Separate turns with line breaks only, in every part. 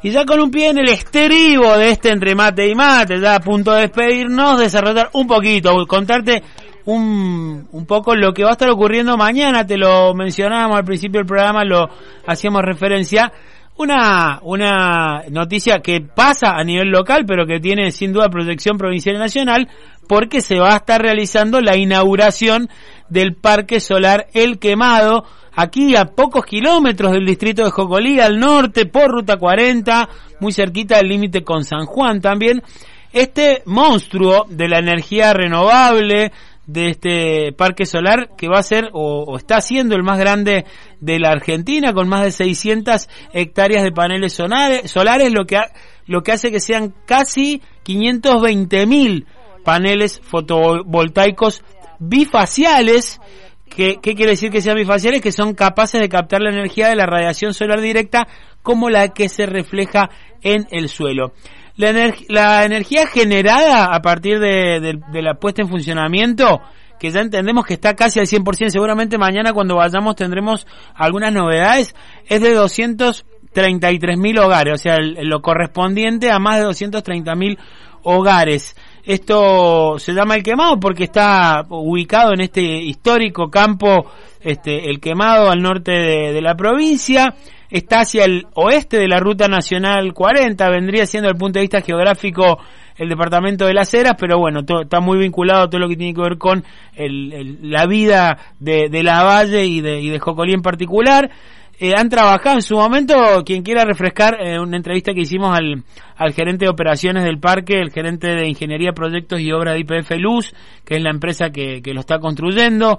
Y ya con un pie en el estribo de este entre mate y mate, ya a punto de despedirnos, desarrollar un poquito, contarte un poco lo que va a estar ocurriendo mañana. Te lo mencionábamos al principio del programa, lo hacíamos referencia. Una noticia que pasa a nivel local, pero que tiene sin duda proyección provincial y nacional, porque se va a estar realizando la inauguración del Parque Solar El Quemado, aquí a pocos kilómetros del distrito de Jocolí, al norte, por Ruta 40, muy cerquita del límite con San Juan también. Este monstruo de la energía renovable, de este parque solar, que va a ser o está siendo el más grande de la Argentina, con más de 600 hectáreas de paneles solares, lo que hace que sean casi 520.000 paneles fotovoltaicos bifaciales. ¿Qué quiere decir que sean bifaciales? Que son capaces de captar la energía de la radiación solar directa como la que se refleja en el suelo. La energía generada a partir de la puesta en funcionamiento, que ya entendemos que está casi al 100%, seguramente mañana cuando vayamos tendremos algunas novedades, es de 233.000 hogares, o sea, lo correspondiente a más de 230.000 hogares. Esto se llama El Quemado porque está ubicado en este histórico campo, El Quemado, al norte de la provincia. Está hacia el oeste de la Ruta Nacional 40, vendría siendo desde el punto de vista geográfico el departamento de Las Heras, pero bueno, está muy vinculado a todo lo que tiene que ver con la vida de Lavalle y de Jocolí en particular. Han trabajado en su momento, quien quiera refrescar, una entrevista que hicimos al gerente de operaciones del parque, el gerente de ingeniería, proyectos y obra de YPF Luz, que es la empresa que lo está construyendo,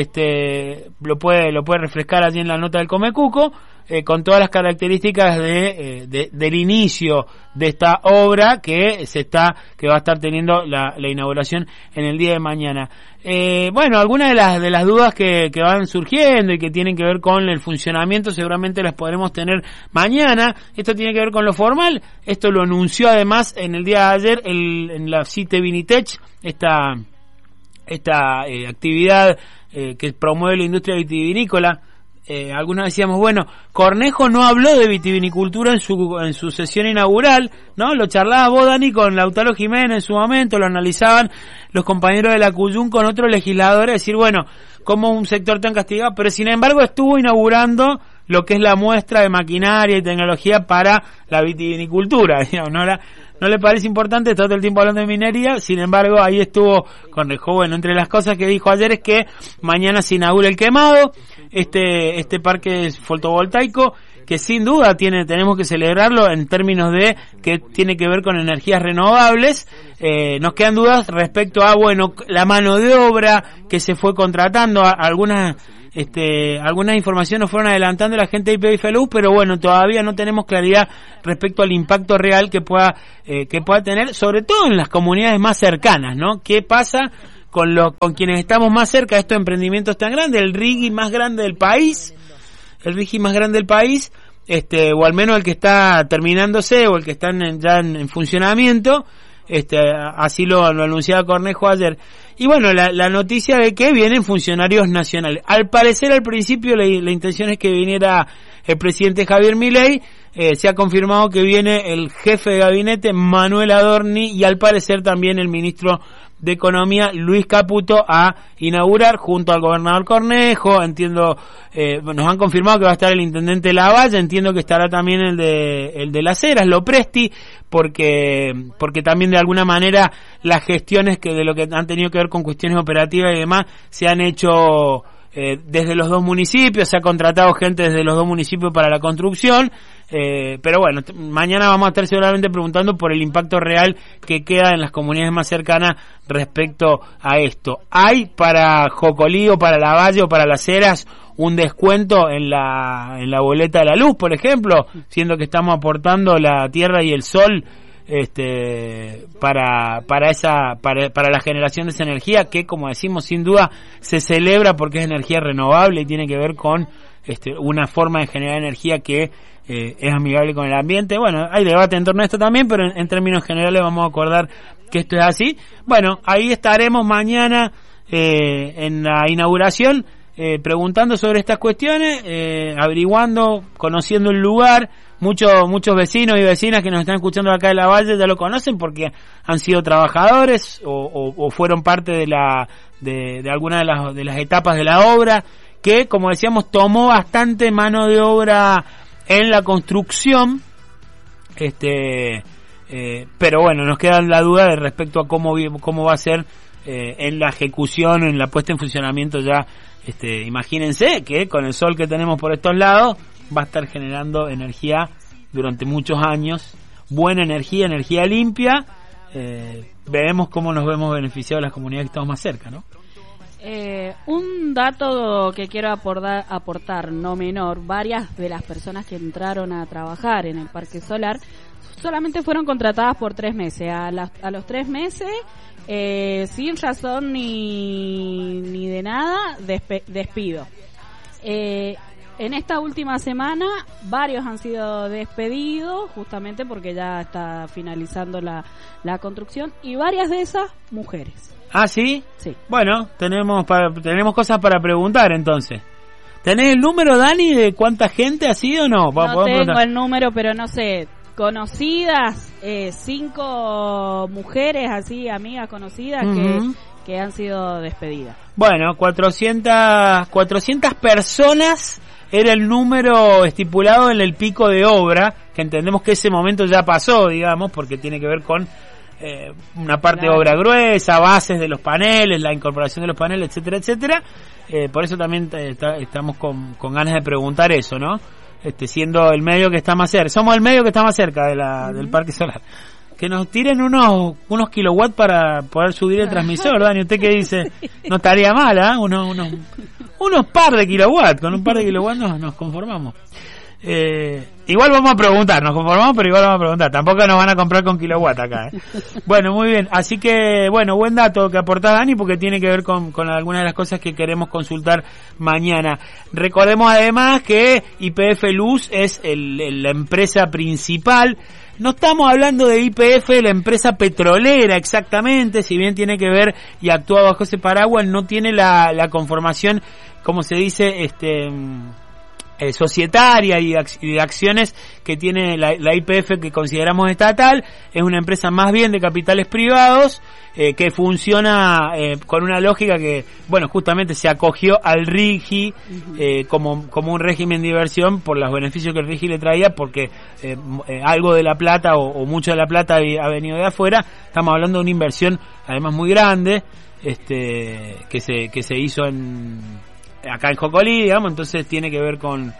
lo puede refrescar allí en la nota del Comecuco, con todas las características del inicio de esta obra que va a estar teniendo la inauguración en el día de mañana. Bueno, algunas de las dudas que van surgiendo y que tienen que ver con el funcionamiento seguramente las podremos tener mañana. Esto tiene que ver con lo formal. Esto lo anunció además en el día de ayer en la CITE Vinitech, esta actividad que promueve la industria vitivinícola. Algunos decíamos, bueno, Cornejo no habló de vitivinicultura en su sesión inaugural, ¿no? Lo charlaba vos, Dani, con Lautaro Jiménez en su momento, lo analizaban los compañeros de la Cuyún con otros legisladores, decir, bueno, como un sector tan castigado, pero sin embargo estuvo inaugurando lo que es la muestra de maquinaria y tecnología para la vitivinicultura, digamos, ¿no le parece importante? Está todo el tiempo hablando de minería, sin embargo ahí estuvo Cornejo. Bueno, entre las cosas que dijo ayer es que mañana se inaugura El Quemado, este parque fotovoltaico, que sin duda tenemos que celebrarlo en términos de que tiene que ver con energías renovables. Nos quedan dudas respecto a, bueno, la mano de obra que se fue contratando, algunas informaciones fueron adelantando la gente de YPF Luz, pero bueno, todavía no tenemos claridad respecto al impacto real que pueda tener, sobre todo en las comunidades más cercanas, ¿no? ¿Qué pasa con quienes estamos más cerca de estos emprendimientos tan grandes? El RIGI más grande del país, o al menos el que está terminándose o el que está ya en funcionamiento, así lo anunciaba Cornejo ayer. Y bueno, la noticia de que vienen funcionarios nacionales. Al parecer, al principio, la intención es que viniera el presidente Javier Milei. Se ha confirmado que viene el jefe de gabinete, Manuel Adorni, y al parecer también el ministro de Economía, Luis Caputo, a inaugurar junto al gobernador Cornejo. Entiendo, nos han confirmado que va a estar el intendente Lavalle, entiendo que estará también el de Las Heras, Lopresti, porque también de alguna manera las gestiones de lo que han tenido que ver con cuestiones operativas y demás se han hecho desde los dos municipios, se ha contratado gente desde los dos municipios para la construcción, pero bueno, mañana vamos a estar seguramente preguntando por el impacto real que queda en las comunidades más cercanas respecto a esto. ¿Hay para Jocolí o para Lavalle o para Las Heras un descuento en la boleta de la luz, por ejemplo, siendo que estamos aportando la tierra y el sol para la generación de esa energía que, como decimos, sin duda se celebra porque es energía renovable y tiene que ver con una forma de generar energía que es amigable con el ambiente? Bueno, hay debate en torno a esto también, pero en términos generales vamos a acordar que esto es así. Bueno, ahí estaremos mañana en la inauguración. preguntando sobre estas cuestiones, averiguando, conociendo el lugar. Muchos vecinos y vecinas que nos están escuchando acá de la Valle ya lo conocen porque han sido trabajadores o fueron parte de alguna de las etapas de la obra, que, como decíamos, tomó bastante mano de obra en la construcción. Pero bueno, nos queda la duda de respecto a cómo va a ser en la ejecución, en la puesta en funcionamiento ya. Imagínense que con el sol que tenemos por estos lados va a estar generando energía durante muchos años, buena energía limpia. Veremos cómo nos vemos beneficiados las comunidades que estamos más cerca, ¿no?
Un dato que quiero aportar no menor: varias de las personas que entraron a trabajar en el parque solar solamente fueron contratadas por 3 meses. A los 3 meses, sin razón ni de nada, despido. En esta última semana varios han sido despedidos justamente porque ya está finalizando la construcción, y varias de esas mujeres.
¿Ah, sí?
Sí.
Bueno, tenemos cosas para preguntar entonces. ¿Tenés el número, Dani, de cuánta gente ha sido o no?
No tengo el número, pero no sé, conocidas, 5 mujeres así, amigas conocidas, que han sido despedidas.
Bueno, 400 personas era el número estipulado en el pico de obra, que entendemos que ese momento ya pasó, digamos, porque tiene que ver con una parte de obra gruesa, bases de los paneles, la incorporación de los paneles, etcétera, etcétera. Por eso también estamos con ganas de preguntar eso, ¿no? Siendo el medio que está más cerca, somos el medio que está más cerca del parque solar. Que nos tiren unos kilowatts para poder subir el transmisor, Dani. ¿Usted qué dice? No estaría mal, ¿eh? Unos par de kilowatts. Con un par de kilowatts nos conformamos. Igual vamos a preguntar, nos conformamos, pero igual vamos a preguntar. Tampoco nos van a comprar con kilowatts acá, ¿eh? Bueno, muy bien. Así que, bueno, buen dato que aportás, Dani, porque tiene que ver con algunas de las cosas que queremos consultar mañana. Recordemos además que YPF Luz es la empresa principal. No estamos hablando de YPF, la empresa petrolera exactamente, si bien tiene que ver y actúa bajo ese paraguas, no tiene la conformación, como se dice, societaria y de acciones que tiene la YPF, que consideramos estatal. Es una empresa más bien de capitales privados, que funciona con una lógica que, bueno, justamente se acogió al RIGI como un régimen de inversión por los beneficios que el RIGI le traía, porque algo de la plata o mucho de la plata ha venido de afuera. Estamos hablando de una inversión además muy grande, que se hizo acá en Jocolí, digamos. Entonces tiene que ver con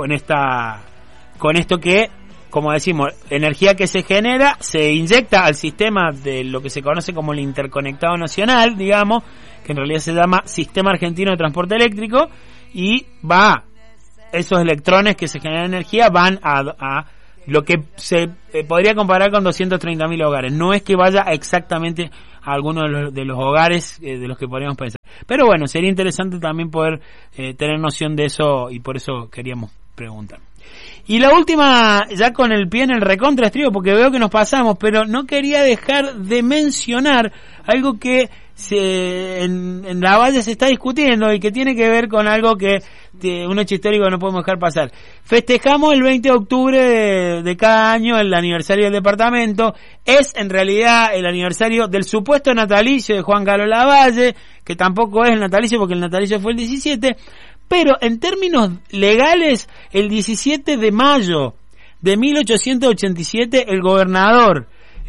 esto que, como decimos, energía que se genera, se inyecta al sistema de lo que se conoce como el interconectado nacional, digamos, que en realidad se llama Sistema Argentino de Transporte Eléctrico, y esos electrones que se generan energía van a lo que se podría comparar con 230.000 hogares. No es que vaya exactamente a alguno de los hogares de los que podríamos pensar. Pero bueno, sería interesante también poder tener noción de eso, y por eso queríamos preguntar. Y la última, ya con el pie en el recontra estribo, porque veo que nos pasamos, pero no quería dejar de mencionar algo que en la Valle se está discutiendo y que tiene que ver con algo un hecho histórico que no podemos dejar pasar. Festejamos el 20 de octubre de cada año el aniversario del departamento. Es en realidad el aniversario del supuesto natalicio de Juan Carlos Lavalle, que tampoco es el natalicio porque el natalicio fue el 17, pero en términos legales, el 17 de mayo de 1887, el gobernador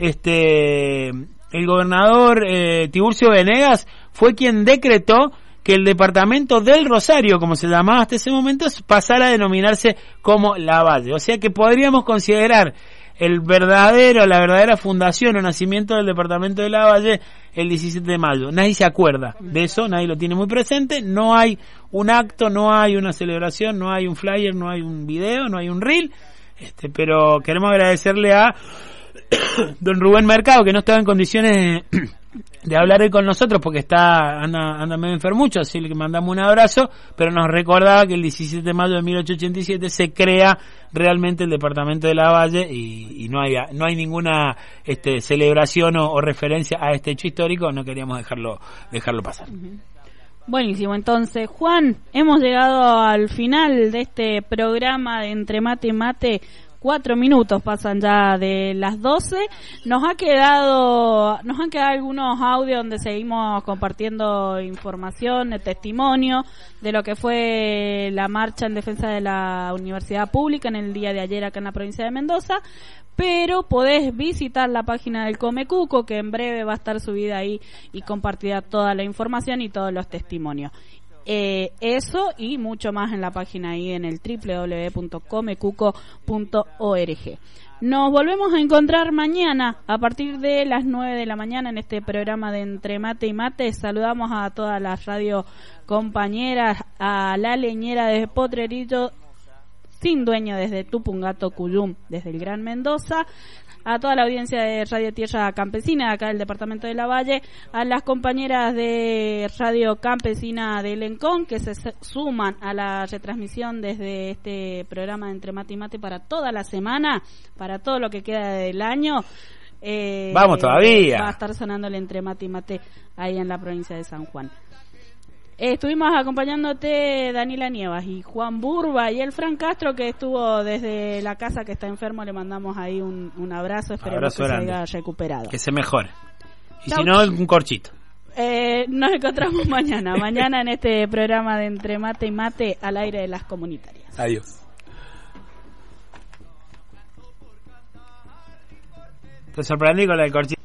Tiburcio Venegas fue quien decretó que el departamento del Rosario, como se llamaba hasta ese momento, pasara a denominarse como Lavalle. O sea que podríamos considerar la verdadera fundación o nacimiento del departamento de Lavalle el 17 de mayo. Nadie se acuerda de eso, nadie lo tiene muy presente, no hay un acto, no hay una celebración, no hay un flyer, no hay un video, no hay un reel, pero queremos agradecerle a don Rubén Mercado, que no estaba en condiciones de hablar hoy con nosotros porque anda medio enfermucho, así que le mandamos un abrazo, pero nos recordaba que el 17 de mayo de 1887 se crea realmente el departamento de Lavalle, y no hay ninguna celebración o referencia a este hecho histórico. No queríamos dejarlo pasar.
Buenísimo, entonces Juan, hemos llegado al final de este programa de Entre Mate y Mate. 4 minutos pasan ya de las 12. Nos han quedado algunos audios donde seguimos compartiendo información, testimonio de lo que fue la marcha en defensa de la universidad pública en el día de ayer acá en la provincia de Mendoza. Pero podés visitar la página del Comecuco, que en breve va a estar subida ahí y compartida toda la información y todos los testimonios. Eso y mucho más en la página ahí en el www.comecuco.org. Nos volvemos a encontrar mañana a partir de las 9 de la mañana en este programa de Entre Mate y Mate. Saludamos a todas las radio compañeras, a la leñera de Potrerillo Sin Dueño desde Tupungato, Cuyum, desde el Gran Mendoza, a toda la audiencia de Radio Tierra Campesina de acá del departamento de Lavalle, a las compañeras de Radio Campesina de Lencón que se suman a la retransmisión desde este programa de Entre Mate y Mate para toda la semana, para todo lo que queda del año.
Vamos todavía.
Va a estar sonando el Entre Mate y Mate ahí en la provincia de San Juan. Estuvimos acompañándote Daniela Nievas y Juan Burba y el Fran Castro, que estuvo desde la casa, que está enfermo. Le mandamos ahí un abrazo, esperemos que grande. Se haya recuperado, que
se mejore, y chau, si no, un corchito.
Nos encontramos mañana en este programa de Entre Mate y Mate al aire de las comunitarias.
Adiós. Te sorprendí con la del corchito.